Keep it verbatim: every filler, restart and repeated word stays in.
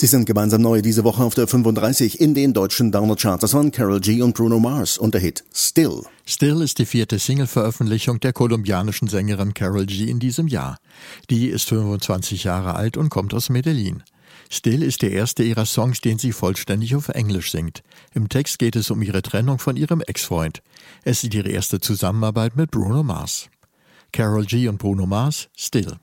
Sie sind gemeinsam neu diese Woche auf der fünfunddreißig in den deutschen Downer-Charts. Das waren Karol G und Bruno Mars und der Hit Still. Still ist die vierte Single-Veröffentlichung der kolumbianischen Sängerin Karol G in diesem Jahr. Die ist fünfundzwanzig Jahre alt und kommt aus Medellin. Still ist der erste ihrer Songs, den sie vollständig auf Englisch singt. Im Text geht es um ihre Trennung von ihrem Ex-Freund. Es ist ihre erste Zusammenarbeit mit Bruno Mars. Karol G und Bruno Mars, Still.